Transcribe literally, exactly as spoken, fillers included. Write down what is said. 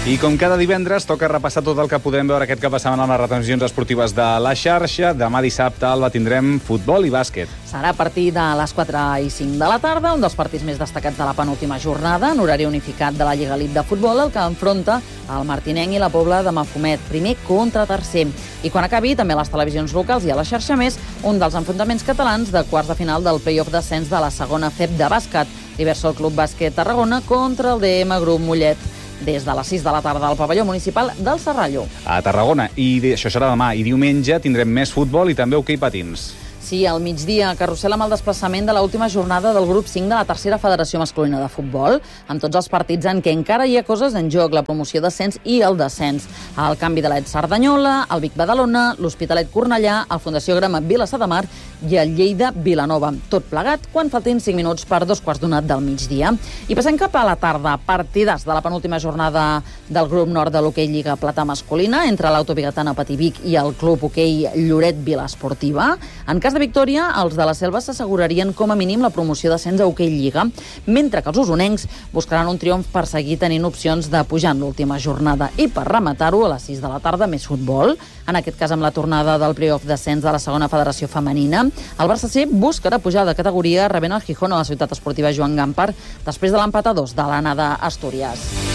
I com cada divendres, toca repassar tot el que podrem veure aquest cap de setmana amb les retransmissions esportives de la xarxa. Demà dissabte, Alba, tindrem futbol i bàsquet. Serà a partir de les quatre i cinc de la tarda, un dels partits més destacats de la penúltima jornada, en horari unificat de la Lliga Elite de Futbol, el que enfronta el Martinenc i la Pobla de Mafumet, primer contra tercer. I quan acabi, també a les televisions locals i a la xarxa més, un dels enfrontaments catalans de quarts de final del play-off d'ascens de la segona F E B de bàsquet. Diversol Club Bàsquet Tarragona contra el D M Grup Mollet, des de les sis de la tarda al pavelló municipal del Serrallo. A Tarragona, i això serà demà, i diumenge tindrem més futbol i també hoquei patins. Sí, al migdia, carrusel amb el desplaçament de l'última jornada del grup cinc de la tercera Federació Masculina de Futbol, amb tots els partits en què encara hi ha coses en joc, la promoció d'ascens i el descens. El canvi de l'Ed Cerdanyola, el Vic Badalona, l'Hospitalet Cornellà, el Fundació Grama Vilassar de Mar i el Lleida Vilanova. Tot plegat quan faltin cinc minuts per dos quarts d'una del migdia. I passem cap a la tarda, partides de la penúltima jornada del grup nord de l'hoquei Lliga Plata Masculina entre l'Autobigatana Pativic i el Club Hoquei Lloret Vila Esportiva. En cas de victòria, els de la Selva s'assegurarien com a mínim la promoció d'ascens a hoquei Lliga, mentre que els usonencs buscaran un triomf per seguir tenint opcions de pujar en l'última jornada. I per rematar-ho, a les sis de la tarda, més futbol, en aquest cas amb la tornada del play-off d'ascens de la segona Federació Femenina. El Barça C buscarà pujar de categoria rebent el Gijón a la ciutat esportiva Joan Gampar després de l'empat a dos de l'Anada Astúries.